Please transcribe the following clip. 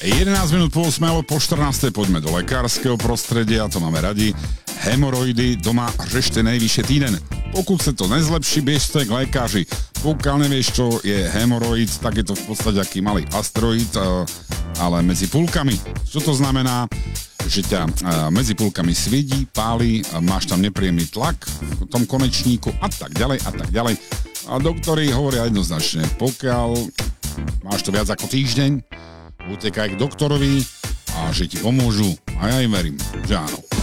11 minút po 8, ale po 14. poďme do lekárskeho prostredia, to máme radi. Hemoroidy doma řešte nejvyššie týden. Pokud sa to nezlepší, bežte k lekáři. Pokiaľ nevieš, čo je hemoroid, tak je to v podstate aký malý asteroid, ale medzi púlkami. Čo to znamená? Že ťa medzi púlkami sviedí, páli, máš tam nepríjemný tlak v tom konečníku a tak ďalej a tak ďalej. A doktori hovoria jednoznačne, pokiaľ máš to viac ako týždeň, utekaj k doktorovi a že ti pomôžu. A ja im verím, že áno.